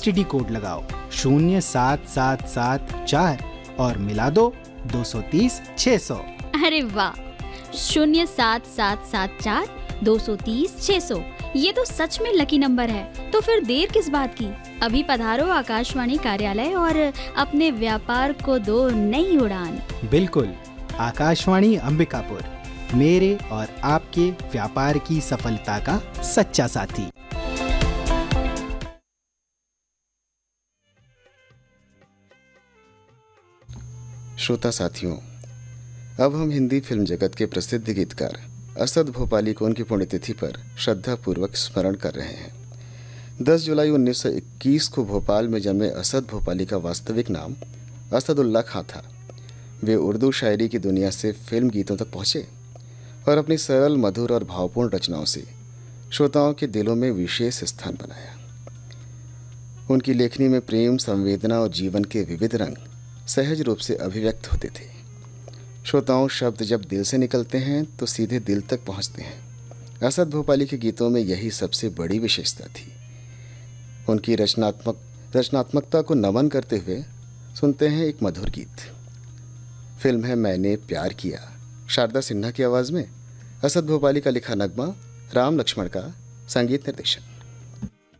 STD code लगाओ 07774 और मिला दो 230 600। अरे वाह, 07774 230 600, ये तो सच में लकी नंबर है। तो फिर देर किस बात की, अभी पधारो आकाशवाणी कार्यालय और अपने व्यापार को दो नई उड़ान। बिल्कुल, आकाशवाणी अंबिकापुर, मेरे और आपके व्यापार की सफलता का सच्चा साथी। श्रोता साथियों, अब हम हिंदी फिल्म जगत के प्रसिद्ध गीतकार असद भोपाली को उनकी पुण्यतिथि पर श्रद्धापूर्वक स्मरण कर रहे हैं। 10 जुलाई 1921 को भोपाल में जन्मे असद भोपाली का वास्तविक नाम असदुल्ला खां था। वे उर्दू शायरी की दुनिया से फिल्म गीतों तक पहुँचे और अपनी सरल, मधुर और भावपूर्ण रचनाओं से श्रोताओं के दिलों में विशेष स्थान बनाया। उनकी लेखनी में प्रेम, संवेदना और जीवन के विविध रंग सहज रूप से अभिव्यक्त होते थे। श्रोताओं, शब्द जब दिल से निकलते हैं तो सीधे दिल तक पहुंचते हैं। असद भोपाली के गीतों में यही सबसे बड़ी विशेषता थी। उनकी रचनात्मकता को नमन करते हुए सुनते हैं एक मधुर गीत। फिल्म है मैंने प्यार किया। शारदा सिन्हा की आवाज़ में असद भोपाली का लिखा नगमा, राम लक्ष्मण का संगीत निर्देशन।